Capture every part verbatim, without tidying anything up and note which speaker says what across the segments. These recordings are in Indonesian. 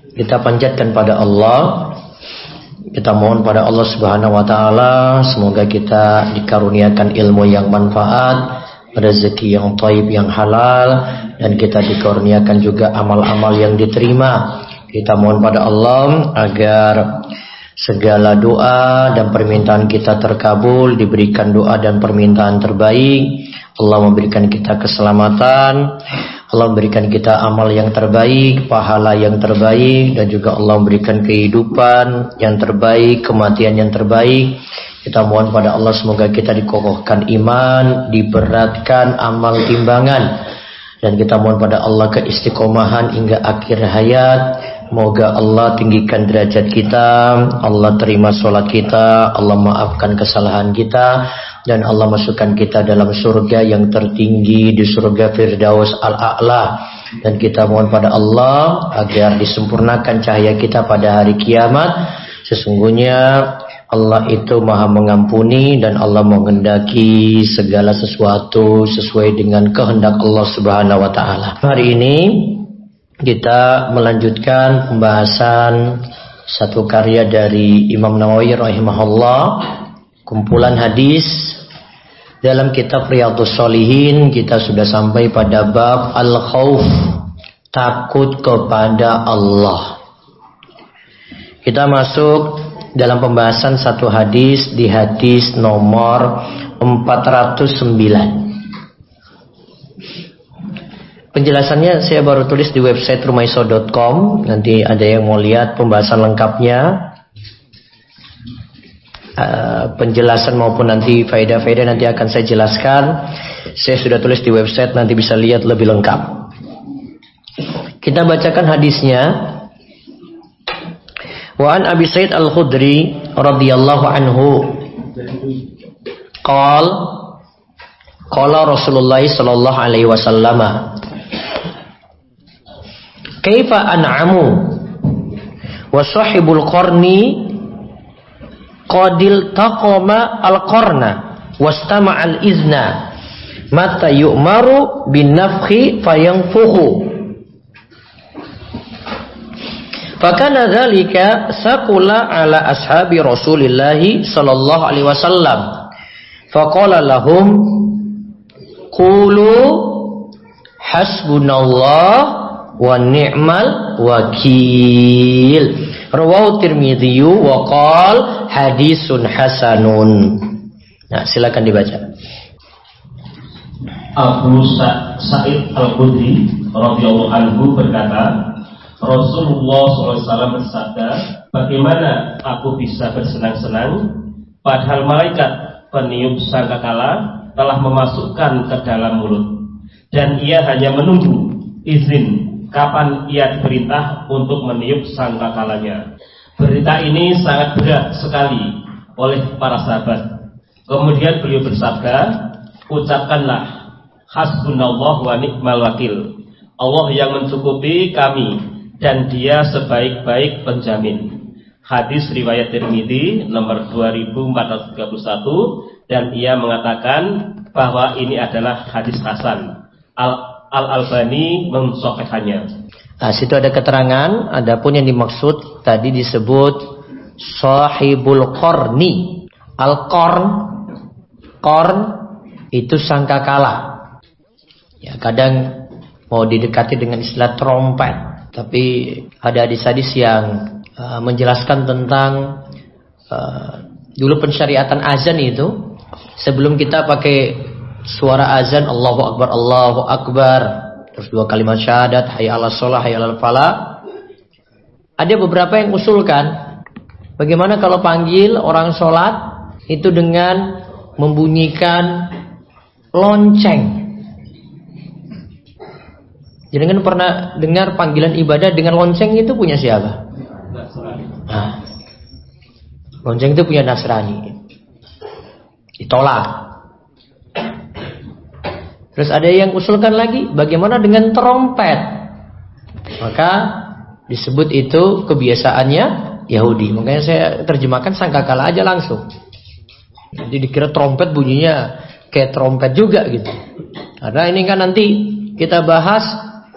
Speaker 1: kita panjatkan pada Allah. Kita mohon pada Allah Subhanahu wa taala semoga kita dikaruniakan ilmu yang manfaat, rezeki yang thayyib yang halal, dan kita dikaruniakan juga amal-amal yang diterima. Kita mohon pada Allah agar segala doa dan permintaan kita terkabul, diberikan doa dan permintaan terbaik. Allah memberikan kita keselamatan, Allah memberikan kita amal yang terbaik, pahala yang terbaik, dan juga Allah memberikan kehidupan yang terbaik, kematian yang terbaik. Kita mohon pada Allah semoga kita dikokohkan iman, diberatkan amal timbangan, dan kita mohon pada Allah keistiqomahan hingga akhir hayat. Moga Allah tinggikan derajat kita, Allah terima sholat kita, Allah maafkan kesalahan kita, dan Allah masukkan kita dalam surga yang tertinggi, di surga Firdaus Al-A'la. Dan kita mohon pada Allah agar disempurnakan cahaya kita pada hari kiamat. Sesungguhnya Allah itu maha mengampuni, dan Allah menghendaki segala sesuatu sesuai dengan kehendak Allah Subhanahu wa ta'ala. Hari ini kita melanjutkan pembahasan satu karya dari Imam Nawawi rahimahullah, kumpulan hadis dalam kitab Riyadhus Shalihin. Kita sudah sampai pada bab al-khauf, takut kepada Allah. Kita masuk dalam pembahasan satu hadis di hadis nomor empat ratus sembilan. Penjelasannya saya baru tulis di website rumaiso dot com. Nanti ada yang mau lihat pembahasan lengkapnya, uh, penjelasan maupun nanti faedah-faedah nanti akan saya jelaskan. Saya sudah tulis di website, nanti bisa lihat lebih lengkap. Kita bacakan hadisnya. Wa an Abi Sa'id Al-Khudri radhiyallahu anhu qala qala Rasulullah sallallahu alaihi wasallam, kaifa an'amu wa sahibul qarni qadil taqama al-qarna wastama al-izna mata yu'maru bin nafkhi fayanfukhu fakana dhalika saqula ala ashabi Rasulillahi sallallahu alaihi wasallam faqala lahum qulu hasbunallah wa ni'mal wakil. Rawahu Tirmidzi wa qala hadisun hasanun. Nah, silakan dibaca.
Speaker 2: Abu Sa'id Al-Khudri radhiyallahu anhu berkata, Rasulullah shallallahu alaihi wasallam bersabda, bagaimana aku bisa bersenang-senang padahal malaikat peniup sangkakala telah memasukkan ke dalam mulut, dan ia hanya menunggu izin kapan ia diperintah untuk meniup sangkakalanya. Berita ini sangat berat sekali oleh para sahabat. Kemudian beliau bersabda, ucapkanlah hasbunallah wa ni'mal wakil. Allah yang mencukupi kami, dan dia sebaik-baik penjamin. Hadis riwayat Tirmidzi nomor dua ribu empat ratus tiga puluh satu, dan ia mengatakan bahwa ini adalah hadis hasan. Al Al-Albani mensahihkannya.
Speaker 1: Nah, situ ada keterangan, adapun yang dimaksud tadi disebut sahibul qarni. Al-qarn, qarn itu sangkakala. Ya, kadang mau didekati dengan istilah trompet, tapi ada hadis-hadis yang uh, menjelaskan tentang uh, dulu pensyariatan azan itu. Sebelum kita pakai suara azan Allahu Akbar, Allahu Akbar, terus dua kalimat syahadat, hayya 'alas shalah, hayya 'alal falah. Ada beberapa yang usulkan, bagaimana kalau panggil orang sholat itu dengan membunyikan lonceng. Jadi kan pernah dengar panggilan ibadah dengan lonceng itu punya siapa? Nah, lonceng itu punya Nasrani. Ditolak. Terus ada yang usulkan lagi, bagaimana dengan trompet? Maka disebut itu kebiasaannya Yahudi. Makanya saya terjemahkan sangkakala aja langsung. Jadi dikira trompet bunyinya kayak trompet juga gitu. Karena ini kan nanti kita bahas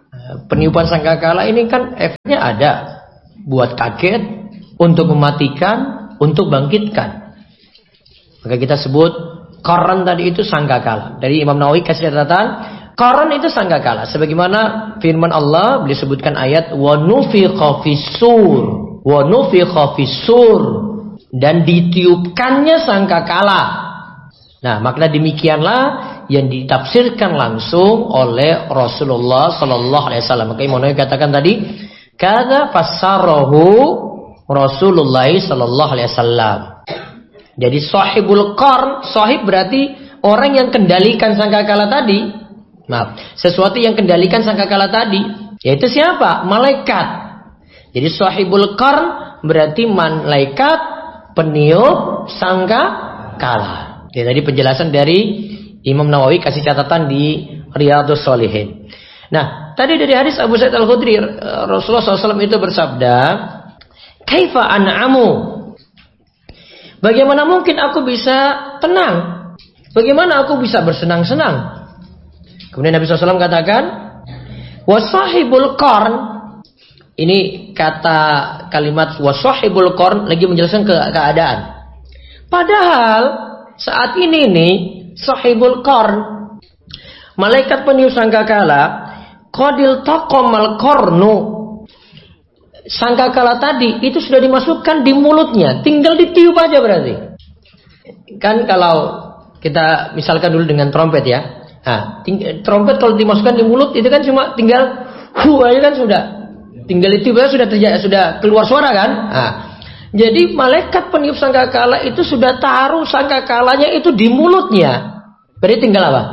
Speaker 1: Peniupan sangkakala ini kan efeknya ada. Buat kaget, untuk mematikan, untuk bangkitkan. Maka kita sebut qaran tadi itu sangkakala. Dari Imam Nawawi kasih catatan, qaran itu sangkakala. Sebagaimana firman Allah, beliau sebutkan ayat wa nufiqa fis-sur, wa nufiqa fis-sur, dan ditiupkannya sangkakala. Nah, makna demikianlah yang ditafsirkan langsung oleh Rasulullah sallallahu alaihi wasallam. Maka Imam Nawawi katakan tadi, kada fassarahu Rasulullah sallallahu alaihi wasallam. Jadi sahibul qarn, sahib berarti orang yang kendalikan sangkakala tadi. Maaf, sesuatu yang kendalikan sangkakala tadi, yaitu siapa? Malaikat. Jadi sahibul qarn berarti malaikat peniup sangkakala. Ya, tadi penjelasan dari Imam Nawawi kasih catatan di Riyadhus Shalihin. Nah, tadi dari hadis Abu Sa'id Al-Khudri, Rasulullah shallallahu alaihi wasallam itu bersabda, "Kaifa an'amu?" Bagaimana mungkin aku bisa tenang? Bagaimana aku bisa bersenang-senang? Kemudian Nabi shallallahu alaihi wasallam katakan, "Wasahibul qarn." Ini kata kalimat wasahibul qarn lagi menjelaskan ke keadaan. Padahal saat ini nih sahibul qarn, malaikat peniup sangkakala, qadil taqamal qarnu, sangkakala tadi itu sudah dimasukkan di mulutnya, tinggal ditiup aja berarti. Kan kalau kita misalkan dulu dengan trompet ya. Nah, ting- trompet kalau dimasukkan di mulut itu kan cuma tinggal hu aja kan sudah. Tinggal ditiup aja sudah terjadi, sudah keluar suara kan? Nah, jadi malaikat peniup sangkakala itu sudah taruh sangkakalanya itu di mulutnya. Berarti tinggal apa?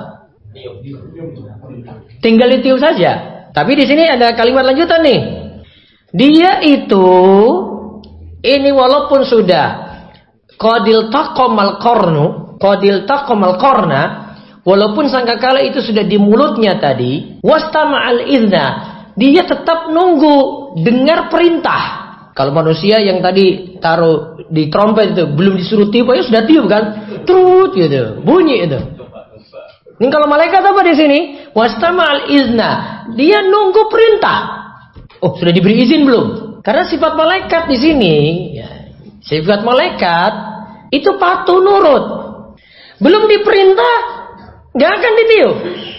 Speaker 1: Tinggal ditiup saja. Tapi di sini ada kalimat lanjutan nih. Dia itu ini walaupun sudah qadil taqamal qarnu, qadil taqamal qarna, walaupun sangkakala itu sudah di mulutnya tadi, wastama'al idna, dia tetap nunggu dengar perintah. Kalau manusia yang tadi taruh di trompet itu belum disuruh tiup aja sudah tiup kan? Trut gitu, bunyi itu. Ini kalau malaikat apa di sini? Wastama'al izna, dia nunggu perintah. Oh, sudah diberi izin belum? Karena sifat malaikat di sini, ya, sifat malaikat itu patuh nurut. Belum diperintah, nggak akan ditiup.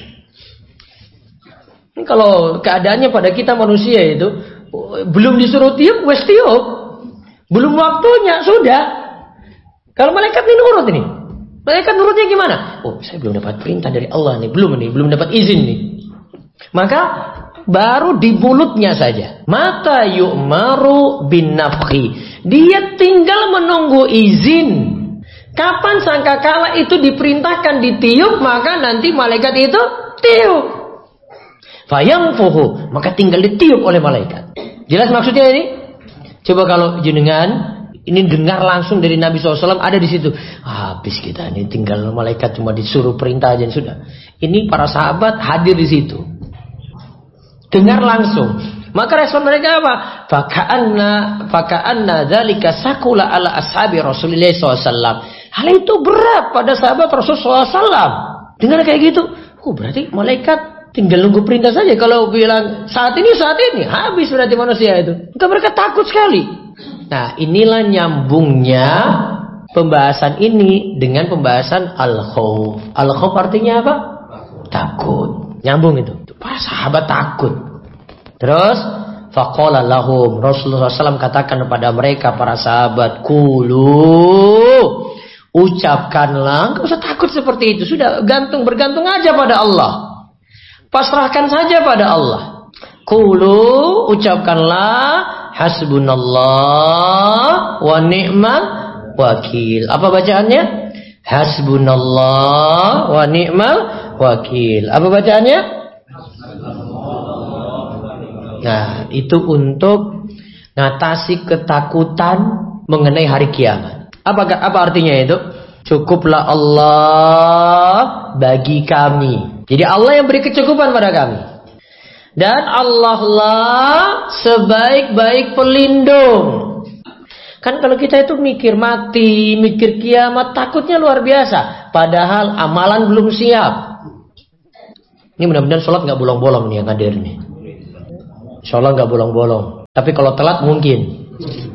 Speaker 1: Ini kalau keadaannya pada kita manusia itu, belum disuruh tiup, wes tiup. Belum waktunya, sudah. Kalau malaikat ini nurut ini. Malaikat nurutnya gimana? Oh, saya belum dapat perintah dari Allah nih, belum nih, belum dapat izin nih. Maka baru di mulutnya saja. Mata yu'maru bin nafhi. Dia tinggal menunggu izin. Kapan sangkakala itu diperintahkan ditiup, maka nanti malaikat itu tiup. Fayangfuhu, maka tinggal ditiup oleh malaikat. Jelas maksudnya ini? Coba kalau jenengan ini dengar langsung dari Nabi shallallahu alaihi wasallam ada di situ. Habis kita ini tinggal malaikat cuma disuruh perintah aja sudah. Ini para sahabat hadir di situ. Dengar langsung. Maka respon mereka apa? Faka'anna faka'anna dzalika sakula ala ashabi Rasulillah shallallahu alaihi wasallam. Hal itu berat pada sahabat Rasul shallallahu alaihi wasallam. Dengar kayak gitu. Oh, berarti malaikat tinggal nunggu perintah saja. Kalau bilang saat ini saat ini habis berarti manusia itu. Maka mereka takut sekali. Nah, inilah nyambungnya pembahasan ini dengan pembahasan al-khauf. Al-khauf artinya apa? Takut. Nyambung itu. Para sahabat takut. Terus faqala lahum, Rasulullah shallallahu alaihi wasallam katakan kepada mereka para sahabat, qulu, ucapkanlah, enggak usah takut seperti itu. Sudah gantung bergantung aja pada Allah. Pasrahkan saja pada Allah. Qulu, ucapkanlah hasbunallah wa ni'mal wakil. Apa bacaannya? Hasbunallah wa ni'mal wakil. Apa bacaannya? Nah, itu untuk ngatasi ketakutan mengenai hari kiamat. Apa apa artinya itu? Cukuplah Allah bagi kami. Jadi Allah yang beri kecukupan pada kami. Dan Allah lah sebaik-baik pelindung. Kan kalau kita itu mikir mati, mikir kiamat, takutnya luar biasa. Padahal amalan belum siap. Ini mudah-mudahan sholat gak bolong-bolong nih yang hadir nih. Insya Allah nggak bolong-bolong. Tapi kalau telat mungkin.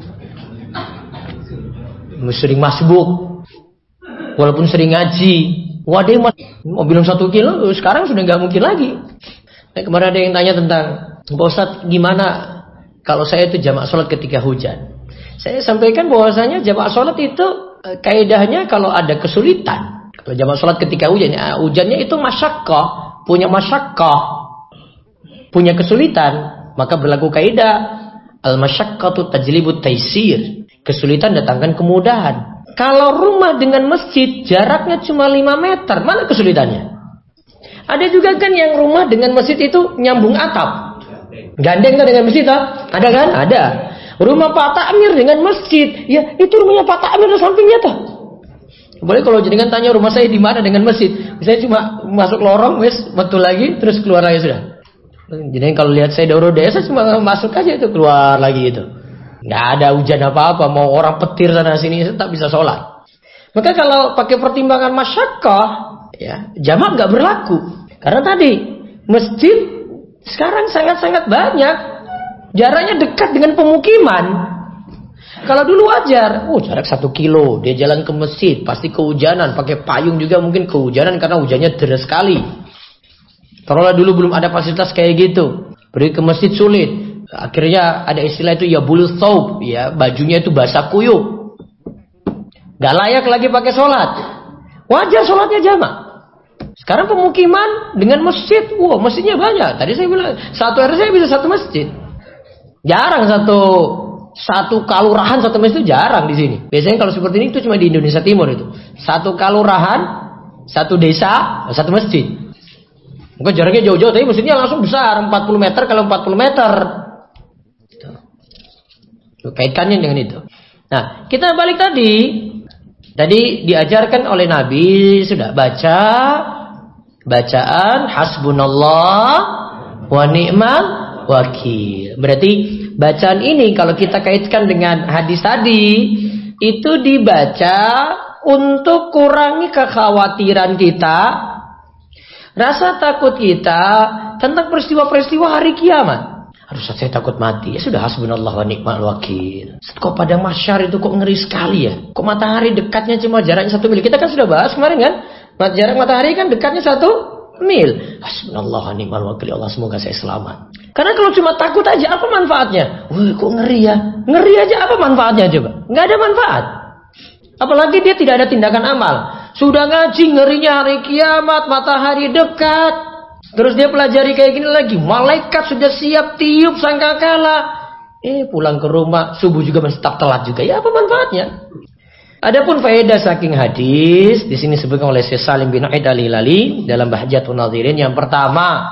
Speaker 1: Sering masbuk, walaupun sering ngaji. Waduh, mau bilang satu kilo, sekarang sudah nggak mungkin lagi. Nah, kemarin ada yang tanya tentang, Pak Ustadz, gimana kalau saya itu jamak sholat ketika hujan? Saya sampaikan bahwasanya jamak sholat itu kaidahnya kalau ada kesulitan. Kalau jamak sholat ketika hujan, ya, hujannya itu masyaqqah, punya masyaqqah, punya kesulitan, maka berlaku kaidah al-masyaqqatu tajlibut taisir. Kesulitan datangkan kemudahan. Kalau rumah dengan masjid jaraknya cuma lima meter, mana kesulitannya? Ada juga kan yang rumah dengan masjid itu nyambung atap. Gandeng kan dengan masjid, ha? Ada kan? Ada. Rumah Pak Takmir dengan masjid, ya itu rumahnya Pak Takmir di sampingnya tuh. Boleh kalau jenengan tanya rumah saya di mana dengan masjid, saya cuma masuk lorong, wes betul lagi, terus keluar lagi sudah. Jadi kalau lihat saya dauro desa cuma masuk aja itu keluar lagi itu. Nggak ada hujan apa-apa, mau orang petir sana sini tetap bisa sholat. Maka kalau pakai pertimbangan masyaqqah, ya jamak nggak berlaku. Karena tadi masjid sekarang sangat-sangat banyak, jaraknya dekat dengan pemukiman. Kalau dulu wajar, oh jarak satu kilo, dia jalan ke masjid, pasti kehujanan, pakai payung juga mungkin kehujanan karena hujannya deras sekali. Kalau dulu belum ada fasilitas kayak gitu, pergi ke masjid sulit. Akhirnya ada istilah itu ya bulu thawb, ya bajunya itu basah kuyup, gak layak lagi pakai sholat. Wajar sholatnya jamak. Sekarang pemukiman dengan masjid, wah masjidnya banyak. Tadi saya bilang satu R T saya bisa satu masjid. Jarang satu satu kalurahan satu masjid itu jarang di sini. Biasanya kalau seperti ini itu cuma di Indonesia Timur itu. Satu kalurahan, satu desa, satu masjid. Mungkin jaraknya jauh-jauh, tapi masjidnya langsung besar, empat puluh meter kalau empat puluh meter. Kaitkannya dengan itu. Nah, kita balik tadi. Tadi diajarkan oleh Nabi sudah baca bacaan hasbunallah wa ni'mal wakil. Berarti bacaan ini kalau kita kaitkan dengan hadis tadi itu dibaca untuk kurangi kekhawatiran kita, rasa takut kita tentang peristiwa-peristiwa hari kiamat. Harus saya takut mati. Ya sudah hasbunallah wa ni'mal wakil. Kok pada mahsyar itu kok ngeri sekali ya? Kok matahari dekatnya cuma jaraknya satu mil? Kita kan sudah bahas kemarin kan? Jarak matahari kan dekatnya satu mil. Hasbunallah wa ni'mal wakil. Allah semoga saya selamat. Karena kalau cuma takut aja apa manfaatnya? Wih kok ngeri ya? Ngeri aja apa manfaatnya coba? Nggak ada manfaat. Apalagi dia tidak ada tindakan amal. Sudah ngaji ngerinya hari kiamat, matahari dekat. Terus dia pelajari kayak gini lagi. Malaikat sudah siap tiup sangkakala. Eh pulang ke rumah subuh juga masih tetap telat juga. Ya apa manfaatnya? Adapun faedah saking hadis di sini disebutkan oleh Syekh Salim bin Aid Al-Hilali dalam Bahjatun Nadhirin. Yang pertama,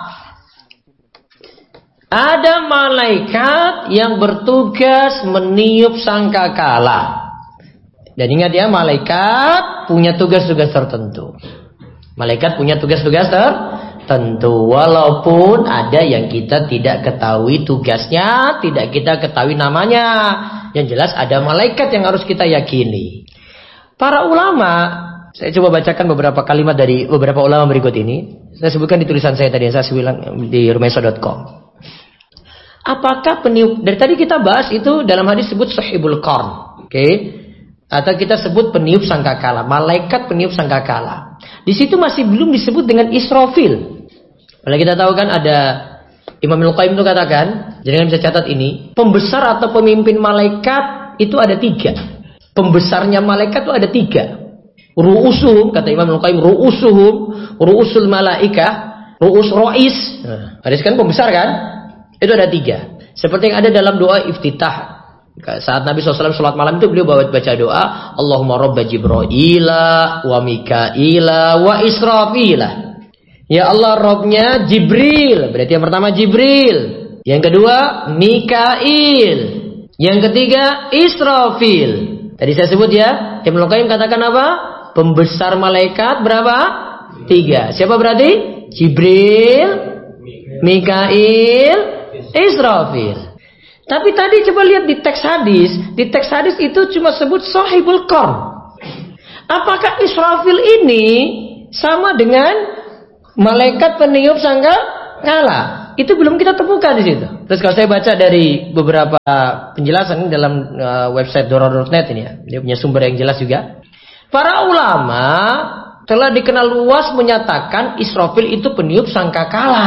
Speaker 1: ada malaikat yang bertugas meniup sangkakala. Dan ingat ya, malaikat punya tugas-tugas tertentu. Malaikat punya tugas-tugas tertentu. Tentu walaupun ada yang kita tidak ketahui tugasnya, tidak kita ketahui namanya. Yang jelas ada malaikat yang harus kita yakini. Para ulama, saya coba bacakan beberapa kalimat dari beberapa ulama berikut ini. Saya sebutkan di tulisan saya tadi yang saya bilang di rumesa dot com. Apakah peniup, dari tadi kita bahas itu dalam hadis sebut sahibul qarn, oke? Okay? Atau kita sebut peniup sangkakala, malaikat peniup sangkakala. Di situ masih belum disebut dengan Israfil. Kalau kita tahu kan ada Imam Al-Qayyim itu katakan, jangan bisa catat ini, pembesar atau pemimpin malaikat itu ada tiga. Pembesarnya malaikat itu ada tiga. Ru'usuhum, kata Imam Al-Qayyim, ru'usuhum, ru'usul malaikah, ru'us ro'is. Nah, ada kan pembesar kan? Itu ada tiga. Seperti yang ada dalam doa iftitah. Saat Nabi shallallahu alaihi wasallam sholat malam itu beliau baca doa, Allahumma robba Jibrila wa Mikaila wa Israfila. Ya Allah, Robnya Jibril. Berarti yang pertama Jibril. Yang kedua Mikail. Yang ketiga Israfil. Tadi saya sebut ya, Ibnu Qayyim katakan apa? Pembesar malaikat berapa? Tiga. Siapa berarti? Jibril, Mikail, Israfil. Tapi tadi coba lihat di teks hadis. Di teks hadis itu cuma sebut sahibul qarn. Apakah Israfil ini sama dengan malaikat peniup sangkakala? itu belum kita temukan di situ. Terus kalau saya baca dari beberapa penjelasan dalam uh, website doror dot net ini ya, dia punya sumber yang jelas juga. Para ulama telah dikenal luas menyatakan Israfil itu peniup sangkakala.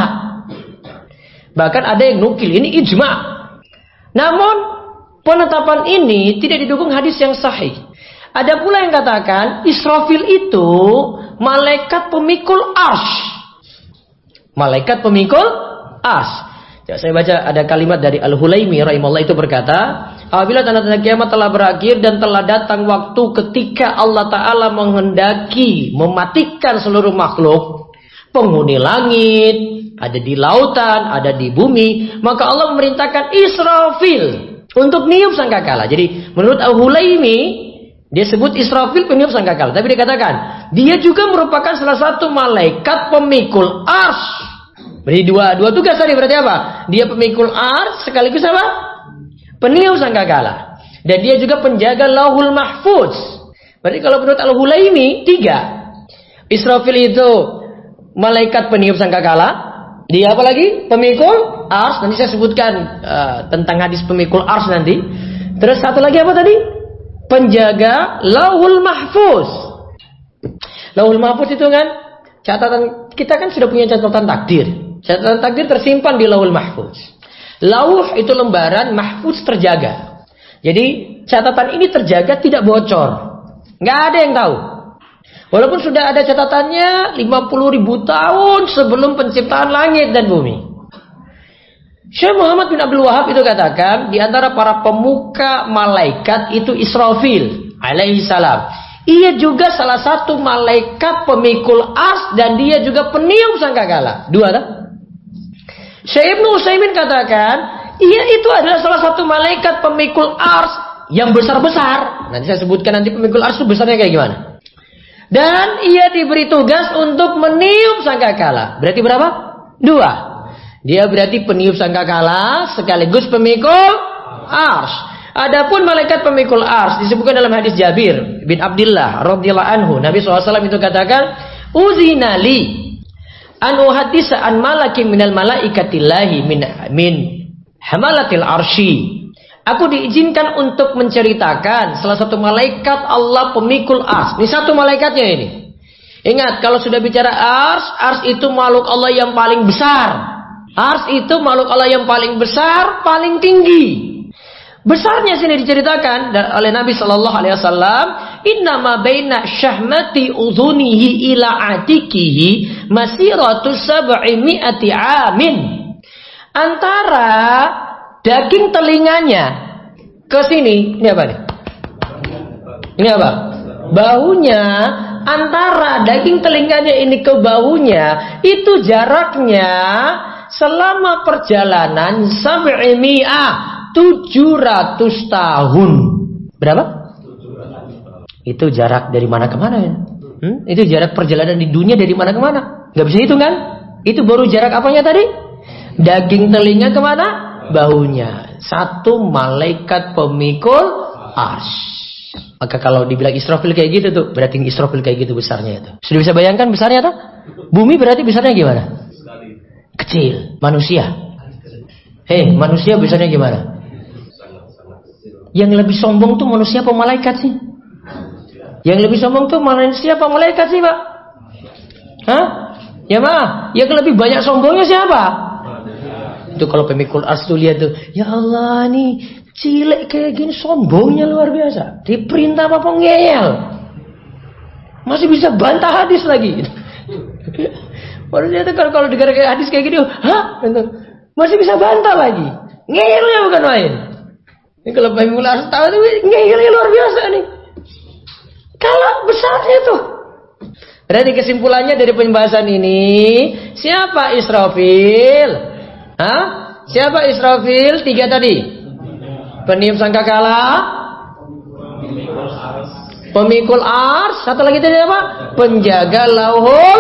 Speaker 1: Bahkan ada yang nukil, ini ijma. Namun penetapan ini tidak didukung hadis yang sahih. Ada pula yang katakan Israfil itu malaikat pemikul arsy. Malaikat pemikul Ars. Ya, saya baca ada kalimat dari Al-Hulaimi rahimahullah itu berkata, apabila tanda-tanda kiamat telah berakhir dan telah datang waktu ketika Allah Ta'ala menghendaki mematikan seluruh makhluk, penghuni langit, ada di lautan, ada di bumi, maka Allah memerintahkan Israfil untuk niup sangkakala. Jadi menurut Al-Hulaimi, dia sebut Israfil peniup sangkakala, tapi dia katakan dia juga merupakan salah satu malaikat pemikul ars. Berarti dua, dua tugas tadi berarti apa? Dia pemikul ars sekaligus apa? Peniup sangkakala. Dan dia juga penjaga lauhul mahfuz. Berarti kalau menurut Al-Hulaimi tiga. Israfil itu malaikat peniup sangkakala. Dia apa lagi? Pemikul ars. Nanti saya sebutkan uh, tentang hadis pemikul ars nanti. Terus satu lagi apa tadi? Penjaga lauhul mahfuz. Lauhul mahfuz itu kan catatan, kita kan sudah punya catatan takdir. Catatan takdir tersimpan di lauhul mahfuz. Lauh itu lembaran, mahfuz terjaga. Jadi catatan ini terjaga, tidak bocor. Nggak ada yang tahu. Walaupun sudah ada catatannya lima puluh ribu tahun sebelum penciptaan langit dan bumi. Syekh Muhammad bin Abdul Wahab itu katakan, di antara para pemuka malaikat itu Israfil alaihi salam. Ia juga salah satu malaikat pemikul ars dan dia juga peniup sangkakala. Dua tak? Syekh Ibnu Utsaimin katakan, ia itu adalah salah satu malaikat pemikul ars yang besar-besar. Nanti saya sebutkan nanti pemikul ars itu besarnya kayak gimana. Dan ia diberi tugas untuk meniup sangkakala. Berarti berapa? Dua. Dia berarti peniup sangkakala sekaligus pemikul ars. Adapun malaikat pemikul ars disebutkan dalam hadis Jabir bin Abdullah radhiyallahu anhu, Nabi shallallahu alaihi wasallam itu katakan, "Uzinali an uhaddisa an malakin minal malaikatillahi min min hamalatil arsy." Aku diizinkan untuk menceritakan salah satu malaikat Allah pemikul ars. Ini satu malaikatnya ini. Ingat, kalau sudah bicara ars, ars itu makhluk Allah yang paling besar. Ars itu makhluk Allah yang paling besar, paling tinggi. Besarnya sini diceritakan oleh Nabi Sallallahu Alaihi Wasallam, Inna ma baina syahmati udhunihi ila atikihi masiratu sab'i mi'ati amin. Antara daging telinganya ke sini, ini apa nih? Ini apa? Bahunya, antara daging telinganya ini ke bahunya itu jaraknya selama perjalanan sab'i mi'ah. tujuh ratus tahun. Berapa? Itu jarak dari mana ke mana ya? Hmm? Itu jarak perjalanan di dunia dari mana ke mana? Gak bisa hitung kan? Itu baru jarak apanya tadi? Daging telinga kemana? Bahunya. Satu malaikat pemikul ars. Maka kalau dibilang Israfil kayak gitu tuh, berarti Israfil kayak gitu besarnya itu. Sudah bisa bayangkan besarnya tuh? Bumi berarti besarnya gimana? Kecil. Manusia. Hei, manusia besarnya gimana? Yang lebih sombong tuh manusia apa malaikat sih? Yang lebih sombong tuh manusia apa malaikat sih, Pak? Hah? Ya maaf, yang lebih banyak sombongnya siapa? Itu kalau pemikul ars tuh lihat tuh, ya Allah nih cilik kayak gini sombongnya luar biasa. Diperintah apa ngeyel? Masih bisa bantah hadis lagi. Manusia tuh kalau kalau dengar kayak hadis kayak gini, hah? Masih bisa bantah lagi. Ngeyelnya bukan main. Ini kalau pemikul ars tahu tuh ngeyelnya luar biasa nih. Kalau besarnya tuh. Berarti kesimpulannya dari pembahasan ini, siapa Israfil? Hah? Siapa Israfil? Tiga tadi. Peniup sangkakala, pemikul ars, satu lagi tadi apa? Penjaga lauhul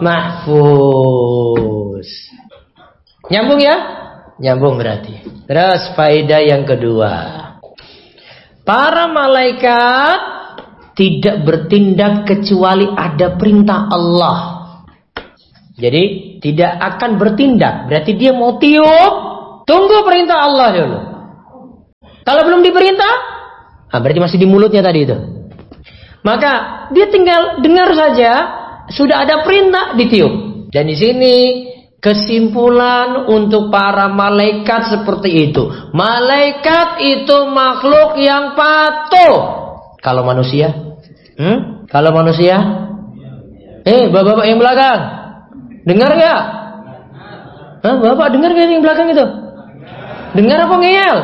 Speaker 1: mahfuz. Nyambung ya? Nyambung berarti. Terus faedah yang kedua. Para malaikat tidak bertindak kecuali ada perintah Allah. Jadi tidak akan bertindak. Berarti dia mau tiup, tunggu perintah Allah dulu. Kalau belum diperintah, nah berarti masih di mulutnya tadi itu. Maka dia tinggal dengar saja, sudah ada perintah ditiup. Dan di sini kesimpulan untuk para malaikat seperti itu. Malaikat itu makhluk yang patuh. Kalau manusia, hmm? Kalau manusia, eh bapak-bapak yang belakang, dengar nggak? Hah, bapak dengar nggak yang belakang itu? Dengar apa ngeyel?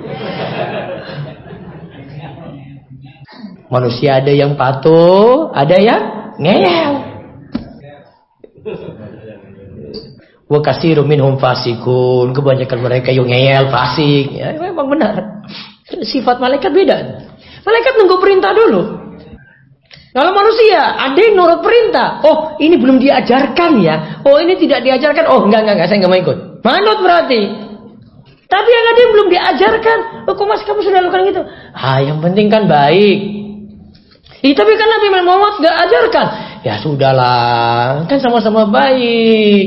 Speaker 1: Manusia ada yang patuh, ada yang ngeyel. Wa katsirun minhum fasikun. Kebanyakan mereka yang ngeyel, fasik. Ya, memang benar. Sifat malaikat beda. Malaikat nunggu perintah dulu. Kalau manusia ada yang nurut perintah. Oh, ini belum diajarkan ya. Oh, ini tidak diajarkan. Oh, enggak enggak enggak, saya enggak mau ikut. Manut berarti. Tapi yang ada yang belum diajarkan. Oh, kok mas kamu sudah lakukan gitu? Ah, yang penting kan baik. Eh, tapi kan Nabi Muhammad enggak ajarkan. Ya sudahlah, kan sama-sama baik.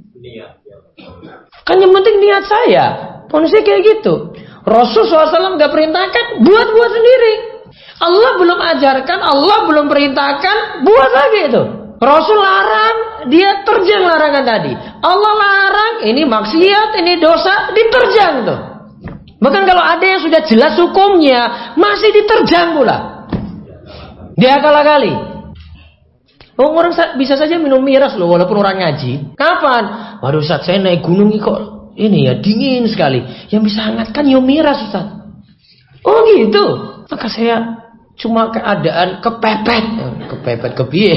Speaker 1: Kan yang penting niat saya. Manusia kayak gitu. Rasul shallallahu alaihi wasallam gak perintahkan, buat-buat sendiri. Allah belum ajarkan, Allah belum perintahkan, buat lagi itu. Rasul larang, dia terjang larangan tadi. Allah larang, ini maksiat, ini dosa, diterjang tuh. Bahkan kalau ada yang sudah jelas hukumnya, masih diterjang pula. Dia akal-akali. Oh, orang bisa saja minum miras loh, walaupun orang ngaji. Kapan? Waduh Ustaz, saya naik gunung ini kok ini ya dingin sekali. Yang bisa hangatkan ya miras Ustaz. Oh gitu. Maka saya cuma keadaan kepepet, kepepet kepiye.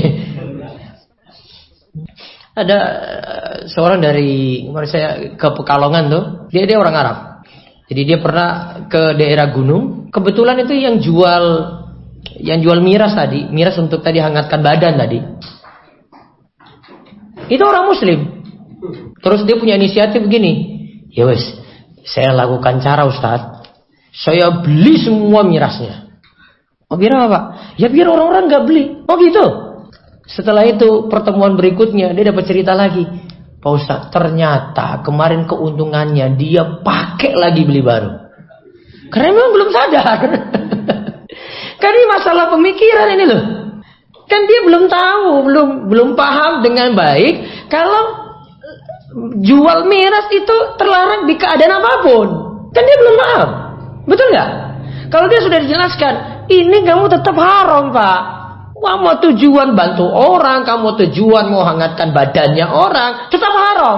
Speaker 1: Ada uh, seorang dari kemarin saya ke Pekalongan tuh, dia dia orang Arab. Jadi dia pernah ke daerah gunung. Kebetulan itu yang jual yang jual miras tadi, miras untuk tadi hangatkan badan tadi. Itu orang Muslim. Terus dia punya inisiatif begini. Ya wes, saya lakukan cara Ustaz. Saya beli semua mirasnya. Oh biar apa Pak? Ya biar orang-orang nggak beli. Oh gitu. Setelah itu pertemuan berikutnya dia dapat cerita lagi. Pak Ustaz, ternyata kemarin keuntungannya dia pakai lagi beli baru. Karena memang belum sadar. Kan ini masalah pemikiran ini loh. Kan dia belum tahu, belum belum paham dengan baik kalau jual miras itu terlarang di keadaan apapun. Kan dia belum paham. Betul nggak? Kalau dia sudah dijelaskan, ini kamu tetap haram Pak. Kamu mau tujuan bantu orang, kamu tujuan mau hangatkan badannya orang, tetap haram.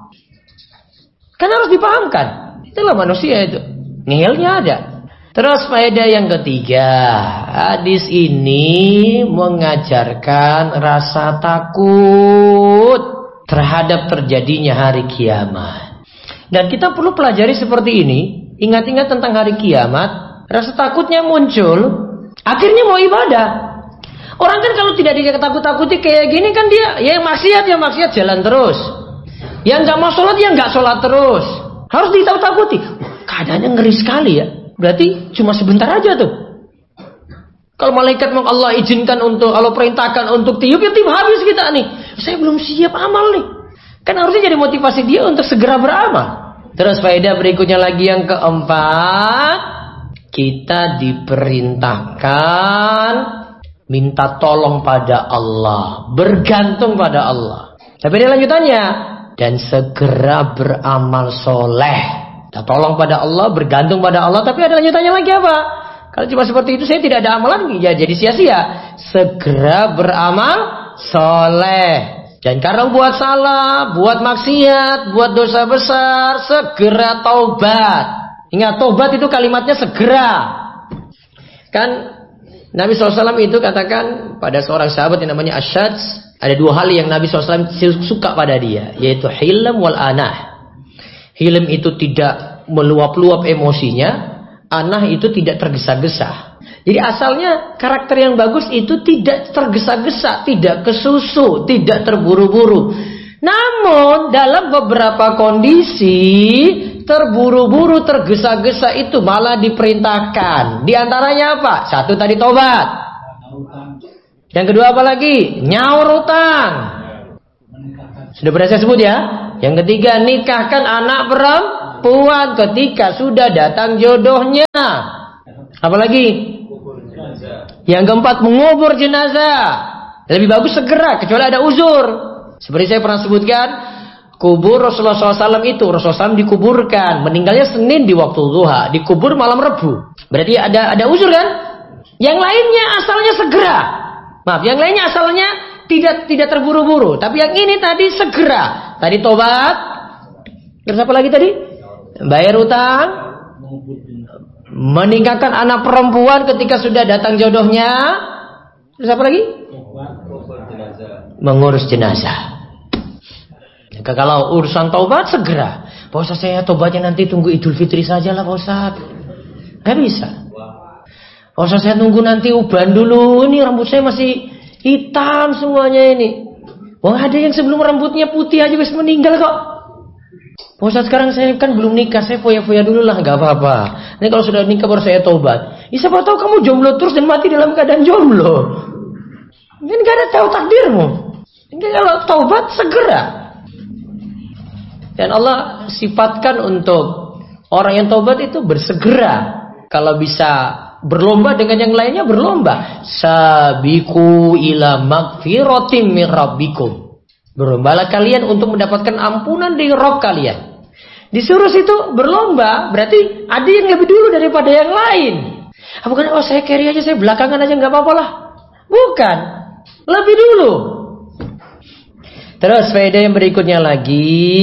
Speaker 1: Kan harus dipahamkan. Itulah manusia itu. Ngeyelnya ada. Terus faedah yang ketiga, hadis ini mengajarkan rasa takut terhadap terjadinya hari kiamat. Dan kita perlu pelajari seperti ini. Ingat-ingat tentang hari kiamat, rasa takutnya muncul, akhirnya mau ibadah. Orang kan kalau tidak ditakut-takuti kayak gini kan dia, ya yang maksiat, yang maksiat jalan terus. Yang nggak mau sholat, yang nggak sholat terus. Harus ditakut-takuti. Keadaannya ngeri sekali ya. Berarti cuma sebentar aja tuh. Kalau malaikat mau Allah izinkan untuk, Allah perintahkan untuk tiup, ya tiup habis kita nih. Saya belum siap amal nih. Kan harusnya jadi motivasi dia untuk segera beramal. Terus faedah berikutnya lagi yang keempat, kita diperintahkan minta tolong pada Allah, bergantung pada Allah. Tapi ada lanjutannya, dan segera beramal soleh. Kita tolong pada Allah, bergantung pada Allah. Tapi ada lanjutannya lagi apa? Kalau cuma seperti itu saya tidak ada amalan, ya jadi sia-sia. Segera beramal soleh. Dan karena buat salah, buat maksiat, buat dosa besar, segera taubat. Ingat, taubat itu kalimatnya segera. Kan Nabi shallallahu alaihi wasallam itu katakan pada seorang sahabat yang namanya Asyad, ada dua hal yang Nabi shallallahu alaihi wasallam suka pada dia, yaitu hilm wal anah. Hilm itu tidak meluap-luap emosinya, anah itu tidak tergesa-gesa. Jadi asalnya karakter yang bagus itu tidak tergesa-gesa, tidak kesusu, tidak terburu-buru. Namun dalam beberapa kondisi terburu-buru, tergesa-gesa itu malah diperintahkan. Di antaranya apa? Satu tadi tobat. Yang kedua apa lagi? Nyaur utang. Sudah pernah saya sebut ya. Yang ketiga, nikahkan anak perempuan ketika sudah datang jodohnya. Apalagi? Yang keempat, mengubur jenazah. Lebih bagus segera, kecuali ada uzur. Seperti saya pernah sebutkan, kubur Rasulullah shallallahu alaihi wasallam itu, Rasulullah shallallahu alaihi wasallam dikuburkan, meninggalnya Senin di waktu duha, dikubur malam Rebu. Berarti ada ada uzur kan? Yang lainnya asalnya segera. Maaf, yang lainnya asalnya tidak tidak terburu-buru. Tapi yang ini tadi segera. Tadi tobat. Terus apa lagi tadi? Bayar utang. Menikahkan anak perempuan ketika sudah datang jodohnya. Terus apa lagi? Mengurus jenazah. Maka kalau urusan taubat segera. Pak Ustaz, saya tobatnya nanti tunggu Idul Fitri saja lah Pak Ustaz. Gak bisa. Pak Ustaz, saya tunggu nanti uban dulu. Ini rambut saya masih hitam semuanya ini. Wah, ada yang sebelum rambutnya putih aja wis meninggal kok. Pak Ustaz, sekarang saya kan belum nikah, saya foya-foya dulu lah, gak apa-apa. Ini kalau sudah nikah baru saya taubat. Ya, siapa tahu kamu jomblo terus dan mati dalam keadaan jomblo. Ini gak ada tahu takdirmu. Ini kalau taubat segera. Dan Allah sifatkan untuk orang yang taubat itu bersegera. Kalau bisa berlomba dengan yang lainnya, berlomba. Sabiqu ila magfiratim min rabbikum. Berlombalah kalian untuk mendapatkan ampunan dari Rabb kalian. Disuruh situ berlomba, berarti ada yang lebih dulu daripada yang lain. Bukan, oh saya carry aja, saya belakangan aja, gak apa-apa lah. Bukan, lebih dulu. Terus faedah yang berikutnya lagi,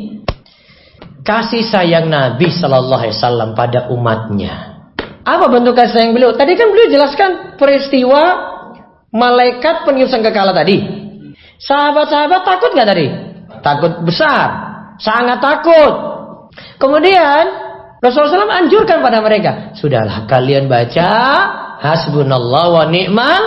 Speaker 1: kasih sayang Nabi Sallallahu Alaihi Wasallam pada umatnya. Apa bentuk kasih sayang beliau? Tadi kan beliau jelaskan peristiwa malaikat peniup sangkakala tadi. Sahabat-sahabat takut gak tadi? Takut besar, sangat takut. Kemudian Rasulullah shallallahu alaihi wasallam anjurkan pada mereka, sudahlah kalian baca hasbunallah wa ni'mal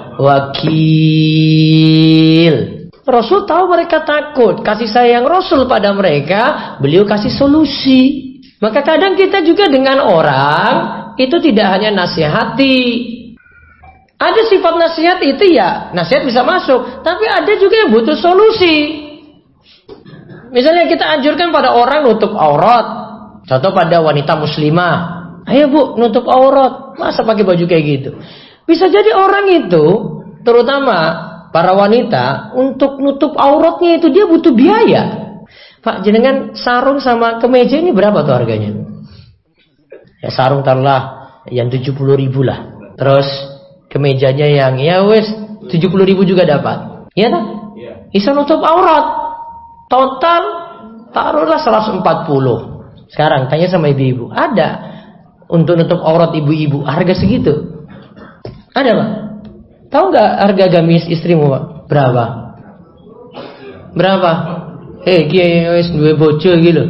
Speaker 1: wakil. Rasul tahu mereka takut, kasih sayang Rasul pada mereka, beliau kasih solusi. Maka kadang kita juga dengan orang itu tidak hanya nasihati. Ada sifat nasihat itu ya, nasihat bisa masuk, tapi ada juga yang butuh solusi. Misalnya kita anjurkan pada orang nutup aurat. Contoh pada wanita muslimah, ayo bu nutup aurat, masa pakai baju kayak gitu. Bisa jadi orang itu, terutama para wanita, untuk nutup auratnya itu dia butuh biaya. Pak, jenengan sarung sama kemeja ini berapa tuh harganya? Ya sarung taruhlah yang tujuh puluh ribu lah. Terus kemejanya yang ya wes tujuh puluh ribu juga dapat. Iya tak? Bisa nutup aurat. Total taruhlah seratus empat puluh. Sekarang tanya sama ibu-ibu, ada untuk nutup aurat ibu-ibu harga segitu? Ada Pak? Tahu nggak harga gamis istrimu Pak? Berapa? Berapa? Eh, kiai wis duwe bojo gitu.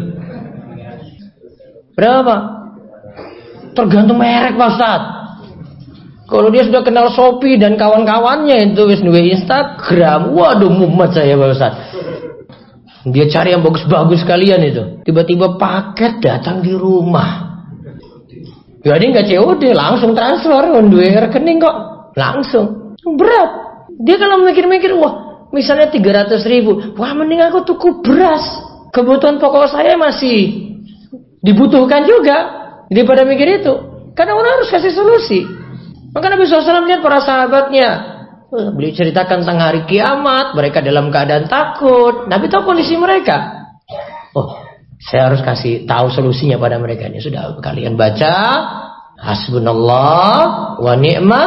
Speaker 1: Berapa? Tergantung merek Pak Ustaz. Kalau dia sudah kenal Shopee dan kawan-kawannya itu wis duwe Instagram, waduh mumet saya Pak Ustaz. Dia cari yang bagus-bagus sekalian itu. Tiba-tiba paket datang di rumah. Ya dia nggak C O D, langsung transfer, duwe rekening kok, langsung. Berat. Dia kalau mikir-mikir, wah, misalnya tiga ratus ribu, wah mending aku tuku beras. Kebutuhan pokok saya masih dibutuhkan juga daripada mikir itu. Karena orang harus kasih solusi. Maka Nabi shallallahu alaihi wasallam lihat para sahabatnya, beliau ceritakan tentang hari kiamat, mereka dalam keadaan takut. Nabi tahu kondisi mereka. Oh, saya harus kasih tahu solusinya pada mereka. Ini sudah kalian baca hasbunallah wa ni'mal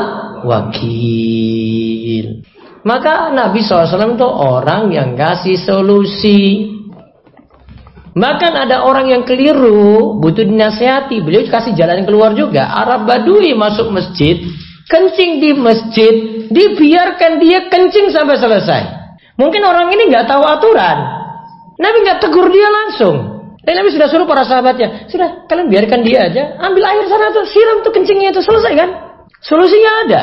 Speaker 1: wakil. Maka Nabi shallallahu alaihi wasallam itu orang yang kasih solusi. Bahkan ada orang yang keliru, butuh dinasihati, beliau kasih jalan keluar juga. Arab Badui masuk masjid, kencing di masjid, dibiarkan dia kencing sampai selesai. Mungkin orang ini nggak tahu aturan. Nabi nggak tegur dia langsung. Dan Nabi sudah suruh para sahabatnya, sudah kalian biarkan dia aja, ambil air sana tuh, siram tuh kencingnya itu, selesai kan? Solusinya ada.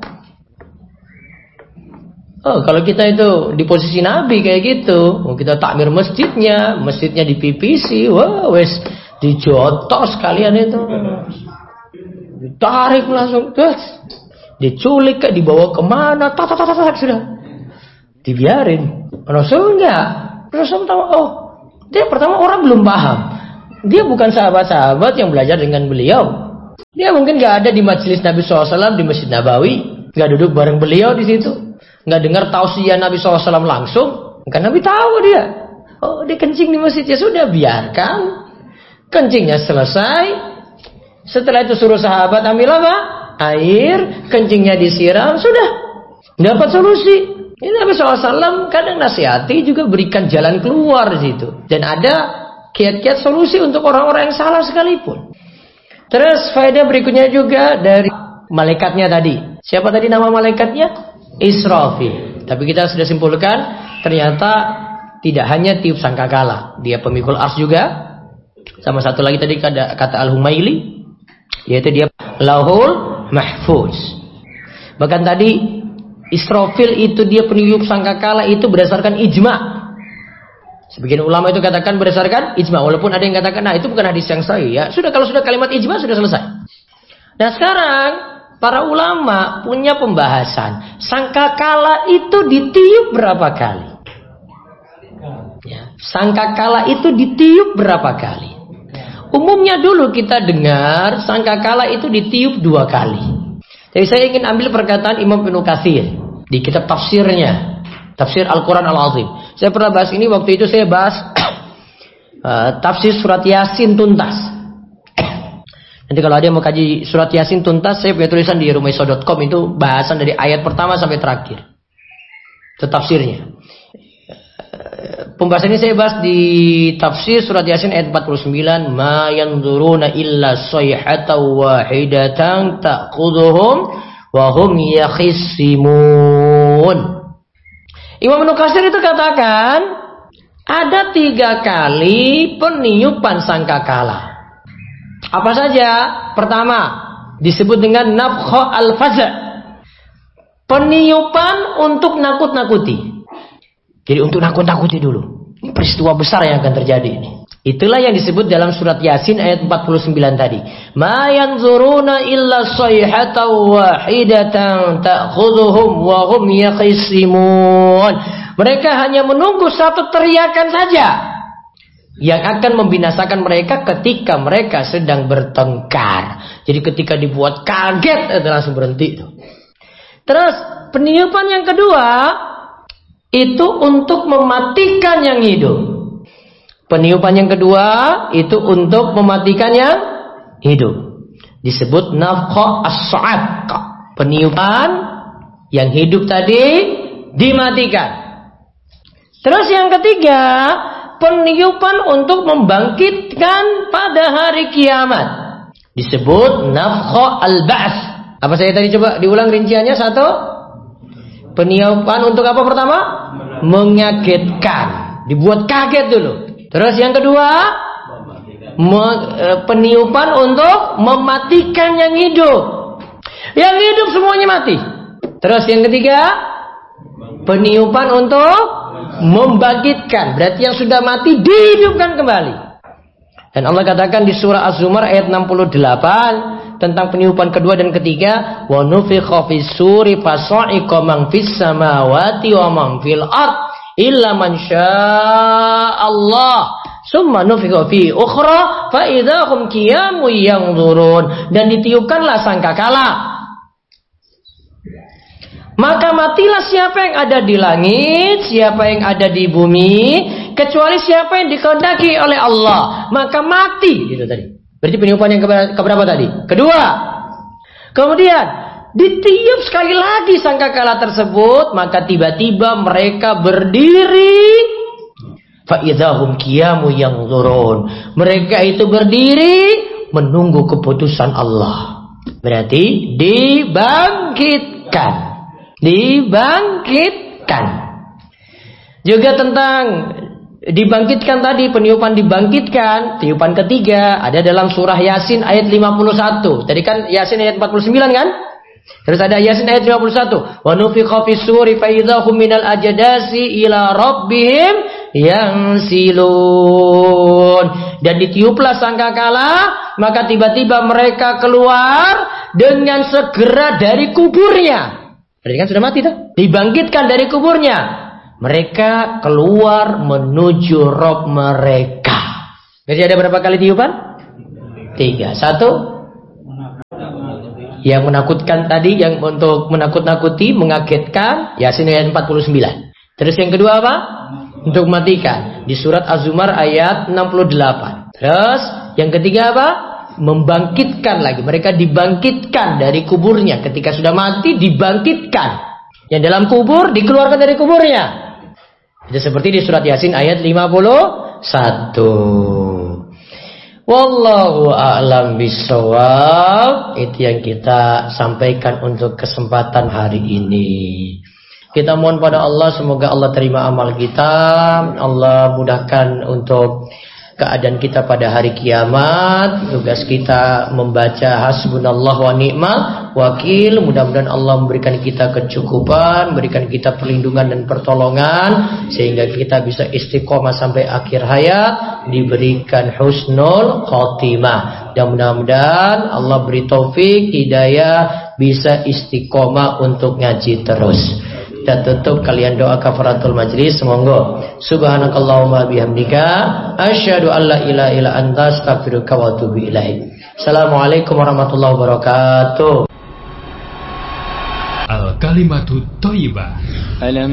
Speaker 1: Oh, kalau kita itu di posisi Nabi kayak gitu, oh, kita takmir masjidnya, masjidnya dipipisi, wah, wes dijotos sekalian itu, ditarik langsung, terus diculik, dibawa kemana, tak tak tak tak sudah, dibiarin. Rasul enggak, Rasul tahu, oh, dia pertama orang belum paham. Dia bukan sahabat-sahabat yang belajar dengan beliau. Dia mungkin nggak ada di majelis Nabi shallallahu alaihi wasallam di Masjid Nabawi, nggak duduk bareng beliau di situ, nggak dengar tausiah Nabi shallallahu alaihi wasallam langsung. Kan Nabi tahu dia. Oh, dia kencing di masjid, ya sudah biarkan. Kencingnya selesai. Setelah itu suruh sahabat ambil apa? Air, kencingnya disiram, sudah dapat solusi. Ini Nabi shallallahu alaihi wasallam kadang nasihati juga berikan jalan keluar di situ. Dan ada kiat-kiat solusi untuk orang-orang yang salah sekalipun. Terus faedah berikutnya juga dari malaikatnya tadi. Siapa tadi nama malaikatnya? Israfil. Tapi kita sudah simpulkan ternyata tidak hanya tiup sangkakala, dia pemikul ars juga. Sama satu lagi tadi kata, kata Al-Humaili, yaitu dia Lauhul Mahfuz. Bahkan tadi Israfil itu dia peniup sangkakala itu berdasarkan ijma. Sebagian ulama itu katakan berdasarkan ijma, walaupun ada yang katakan nah itu bukan hadis yang sahih ya. Sudah kalau sudah kalimat ijma sudah selesai. Nah sekarang para ulama punya pembahasan sangkakala itu ditiup berapa kali? Ya, sangkakala itu ditiup berapa kali? Umumnya dulu kita dengar sangkakala itu ditiup dua kali. Jadi saya ingin ambil perkataan Imam Ibnu Katsir di kitab tafsirnya, tafsir Al-Quran Al-Azim. Saya pernah bahas ini waktu itu saya bahas uh, tafsir surat Yasin tuntas. Nanti kalau ada yang mau kaji surat Yasin tuntas, saya punya tulisan di rumaiso dot com itu bahasan dari ayat pertama sampai terakhir. Itu tafsirnya. Pembahasan ini saya bahas di tafsir surat Yasin ayat empat puluh sembilan, ma yanzuruna illa sayhatan wahidatan ta'khudhuhum wa hum yakhisimun. Imam Ibnu Katsir itu katakan ada tiga kali peniupan sangkakala. Apa saja? Pertama disebut dengan nafkha al-faza', peniupan untuk nakut-nakuti. Jadi untuk nakut-nakuti dulu. Ini peristiwa besar yang akan terjadi ini. Itulah yang disebut dalam surat Yasin ayat empat puluh sembilan tadi. Ma yanzuruna illa sayhatan wahidatan ta'khudhuhum wa hum yakhisimun. Mereka hanya menunggu satu teriakan saja yang akan membinasakan mereka ketika mereka sedang bertengkar. Jadi ketika dibuat kaget itu langsung berhenti itu. Terus peniupan yang kedua itu untuk mematikan yang hidup. Peniupan yang kedua itu untuk mematikan yang hidup. Disebut nafkha as-sa'aq. Peniupan yang hidup tadi dimatikan. Terus yang ketiga, peniupan untuk membangkitkan pada hari kiamat. Disebut nafkha al-ba'ts. Apa saya tadi coba diulang rinciannya satu? Peniupan untuk apa pertama? Mengagetkan. Dibuat kaget dulu. Terus yang kedua, peniupan untuk mematikan yang hidup. Yang hidup semuanya mati. Terus yang ketiga, peniupan untuk membangkitkan. Berarti yang sudah mati dihidupkan kembali. Dan Allah katakan di surah Az-Zumar ayat enam puluh delapan tentang peniupan kedua dan ketiga, wa nufikha fis-suri fasa'iqa man fis samawati wa man fil ard illa man syaa Allah summa nufikha fi ukhra fa idzahum qiyamun yanzurun. Dan ditiupkanlah sangkakala, maka matilah siapa yang ada di langit, siapa yang ada di bumi, kecuali siapa yang dikehendaki oleh Allah, maka mati. Itu tadi. Berarti peniupan yang keberapa tadi? Kedua. Kemudian ditiup sekali lagi sangkakala tersebut, maka tiba-tiba mereka berdiri. Fa idzahum qiyamun yanzurun. Mereka itu berdiri menunggu keputusan Allah. Berarti dibangkitkan. Dibangkitkan. Juga tentang dibangkitkan tadi, peniupan dibangkitkan, tiupan ketiga ada dalam surah Yasin ayat lima puluh satu. Tadi kan Yasin ayat empat puluh sembilan kan? Terus ada Yasin ayat lima puluh satu. Wa nufikha fis-suri fa idzahum minal ajdasi ila rabbihim yansilun. Dan ditiuplah sangkakala, maka tiba-tiba mereka keluar dengan segera dari kuburnya. Berarti kan sudah mati tuh. Dibangkitkan dari kuburnya. Mereka keluar menuju Rob mereka. Jadi ada berapa kali tiupan? Tiga. Satu, yang menakutkan tadi, yang untuk menakut-nakuti, mengagetkan, Yasin ayat empat puluh sembilan. Terus yang kedua apa? Untuk mematikan, di surat Az-Zumar ayat enam puluh delapan. Terus yang ketiga apa? Membangkitkan lagi. Mereka dibangkitkan dari kuburnya. Ketika sudah mati dibangkitkan. Yang dalam kubur dikeluarkan dari kuburnya. Itu seperti di surat Yasin ayat lima puluh satu. Wallahu a'lam bishawab. Itu yang kita sampaikan untuk kesempatan hari ini. Kita mohon pada Allah, semoga Allah terima amal kita. Allah mudahkan untuk keadaan kita pada hari kiamat. Tugas kita membaca hasbunallah wa ni'mal wakil. Mudah-mudahan Allah memberikan kita kecukupan, memberikan kita perlindungan dan pertolongan, sehingga kita bisa istiqomah sampai akhir hayat, diberikan husnul khotimah. Dan mudah-mudahan Allah beri taufik, hidayah, bisa istiqomah untuk ngaji terus. Kita tutup, kalian doa kafaratul majlis. Semoga subhanakallahumma bihamdika asyhadu an la ilaha illa anta astaghfiruka wa atubu ilaik. Assalamualaikum warahmatullahi wabarakatuh.
Speaker 3: Al kalimatu thayyibah.